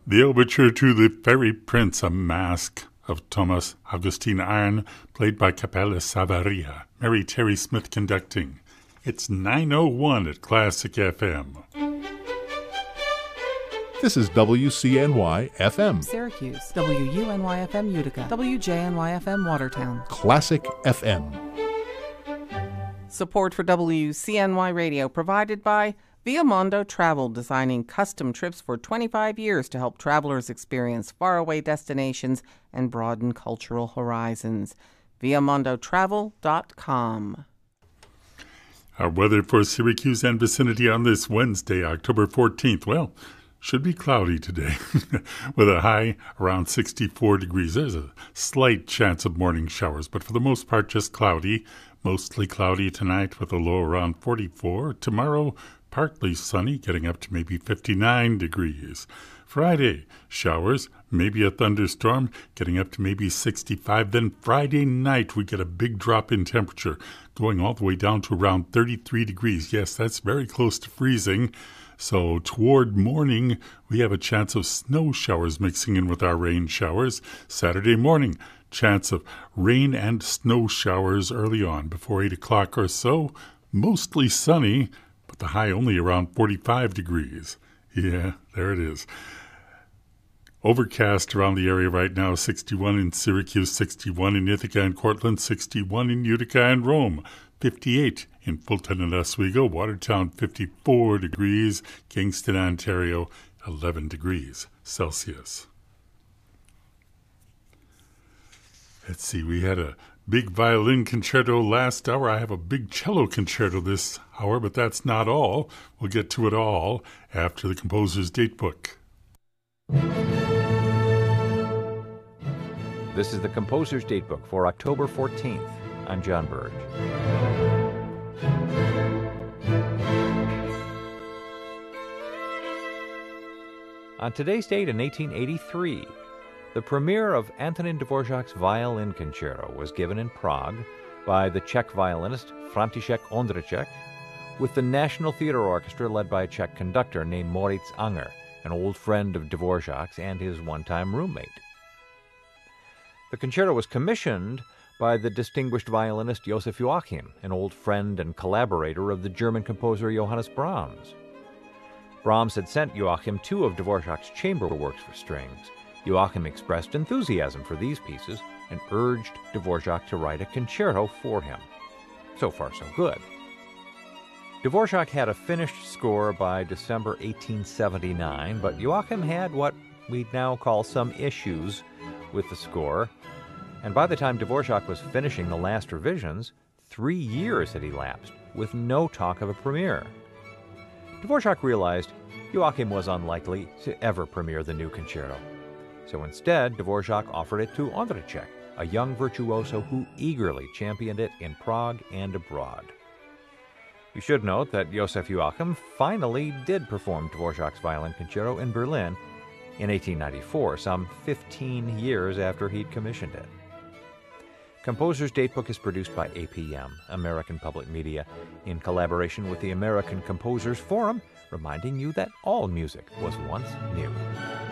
The overture to The Fairy Prince, a masque of Thomas Augustin Arne, played by Capella Savaria. Mary Terry Smith conducting. It's 9:01 at Classic FM. This is WCNY-FM. Syracuse, WUNY-FM Utica, WJNY-FM Watertown. Classic FM. Support for WCNY Radio provided by Viamondo Travel, designing custom trips for 25 years to help travelers experience faraway destinations and broaden cultural horizons. ViamondoTravel.com. Our weather for Syracuse and vicinity on this Wednesday, October 14th. Well, should be cloudy today with a high around 64 degrees. There's a slight chance of morning showers, but for the most part, just cloudy. Mostly cloudy tonight with a low around 44. Tomorrow, partly sunny, getting up to maybe 59 degrees. Friday, showers, maybe a thunderstorm, getting up to maybe 65. Then Friday night, we get a big drop in temperature, going all the way down to around 33 degrees. Yes, that's very close to freezing. So toward morning, we have a chance of snow showers mixing in with our rain showers. Saturday morning, chance of rain and snow showers early on, before 8 o'clock or so. Mostly sunny, but the high only around 45 degrees. Yeah, there it is. Overcast around the area right now, 61 in Syracuse, 61 in Ithaca and Cortland, 61 in Utica and Rome, 58 in Fulton and Oswego, Watertown 54 degrees, Kingston, Ontario 11 degrees Celsius. Let's see, we had a big violin concerto last hour. I have a big cello concerto this hour, but that's not all. We'll get to it all after the composer's datebook. This is the composer's datebook for October 14th. I'm John Burge. On today's date in 1883, the premiere of Antonin Dvorak's Violin Concerto was given in Prague by the Czech violinist František Ondřiček with the National Theatre Orchestra led by a Czech conductor named Moritz Unger, an old friend of Dvorak's and his one-time roommate. The concerto was commissioned by the distinguished violinist Josef Joachim, an old friend and collaborator of the German composer Johannes Brahms. Brahms had sent Joachim two of Dvorak's chamber works for strings. Joachim expressed enthusiasm for these pieces and urged Dvorak to write a concerto for him. So far, so good. Dvorak had a finished score by December 1879, but Joachim had what we now call some issues with the score, and by the time Dvorak was finishing the last revisions, 3 years had elapsed, with no talk of a premiere. Dvorak realized Joachim was unlikely to ever premiere the new concerto. So instead, Dvorak offered it to Ondřiček, a young virtuoso who eagerly championed it in Prague and abroad. You should note that Josef Joachim finally did perform Dvorak's Violin Concerto in Berlin in 1894, some 15 years after he'd commissioned it. Composer's Datebook is produced by APM, American Public Media, in collaboration with the American Composers Forum, reminding you that all music was once new.